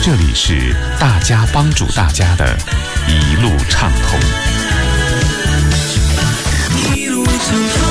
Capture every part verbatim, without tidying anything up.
这里是大家帮助大家的一路畅通。 一路畅通，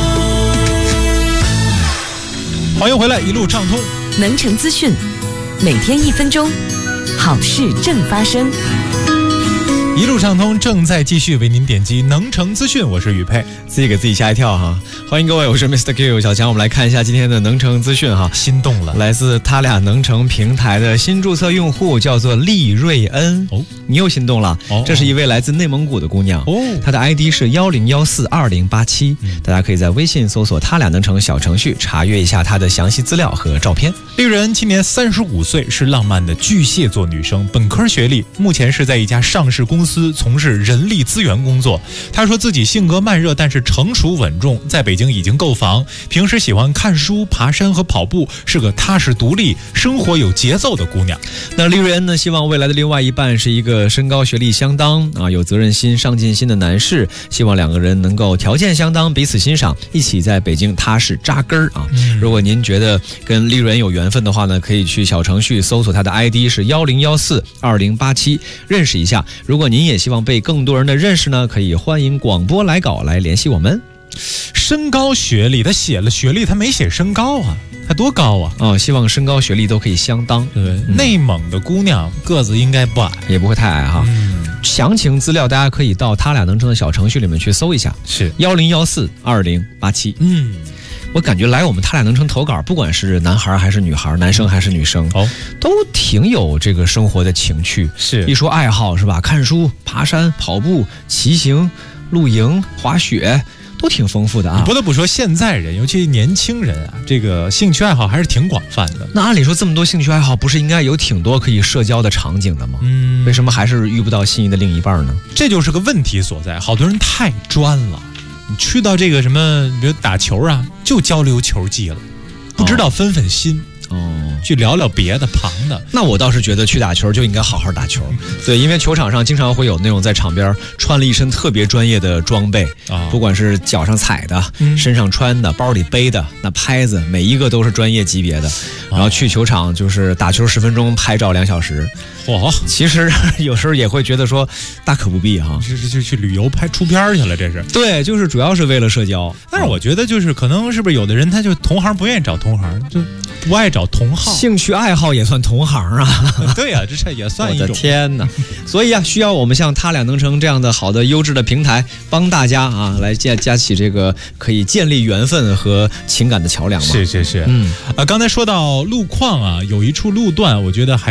欢迎回来，一路畅通。 能城资讯，每天一分钟，好事正发生。 一路畅通正在继续为您点击能城资讯，我是宇佩， 自己给自己吓一跳哈！欢迎各位，我是 Mister Q 小强，我们来看一下今天的能城资讯哈。 心动了， 来自他俩能城平台的新注册用户叫做利瑞恩哦，你又心动了哦！这是一位来自内蒙古的姑娘哦，她的 I D 是幺零幺四二零八七，大家可以在微信搜索他俩能城小程序查阅一下她的详细资料和照片。 利瑞恩今年三十五岁，是浪漫的巨蟹座女生，本科学历，目前是在一家上市公司从事人力资源工作。她说自己性格慢热，但是成熟稳重，在北京已经购房，平时喜欢看书、爬山和跑步，是个踏实独立、生活有节奏的姑娘。 那利瑞恩呢，希望未来的另外一半是一个身高学历相当啊、有责任心、上进心的男士，希望两个人能够条件相当，彼此欣赏，一起在北京踏实扎根儿啊、嗯。如果您觉得跟利瑞恩有缘分的话呢，可以去小程序搜索他的 I D 是幺零幺四二零八七，认识一下。如果您也希望被更多人的认识呢，可以欢迎广播来稿来联系我们。 身高学历，他写了学历，他没写身高啊，他多高啊？ 哦，希望身高学历都可以相当。 对，嗯、内蒙的姑娘个子应该不矮， 也不会太矮哈。 嗯， 详情资料大家可以到他俩能城的小程序里面去搜一下， 是幺零幺四二零八七。 嗯。 我感觉来我们他俩能城投稿，不管是男孩还是女孩，男生还是女生，哦，都挺有这个生活的情趣。 是一说爱好是吧？看书、爬山、跑步、骑行、露营、滑雪，都挺丰富的啊。 你不得不说，现在人，尤其年轻人啊，这个兴趣爱好还是挺广泛的。 那按理说这么多兴趣爱好，不是应该有挺多可以社交的场景的吗？嗯，为什么还是遇不到心仪的另一半呢？ 这就是个问题所在。好多人太专了。你去到这个什么，比如打球啊，就交流球技了，不知道分分心哦，去聊聊别的旁的。 那我倒是觉得去打球就应该好好打球，对，因为球场上经常会有那种在场边穿了一身特别专业的装备啊，不管是脚上踩的、嗯、身上穿的、包里背的，那拍子每一个都是专业级别的。然后去球场就是打球十分钟，拍照两小时。 嚯、哦， 其实有时候也会觉得说大可不必哈， 这是就去旅游拍出片去了，这是对，就是主要是为了社交。 但是我觉得就是可能是不是有的人他就同行不愿意找同行，就不爱找同好， 兴趣爱好也算同行啊。 对呀、啊，这也算一种。 我的天哪！所以啊，需要我们像他俩能城这样的好的优质的平台，帮大家啊来架架起这个可以建立缘分和情感的桥梁嘛。 是是是，嗯啊，刚才说到路况啊，有一处路段，我觉得还。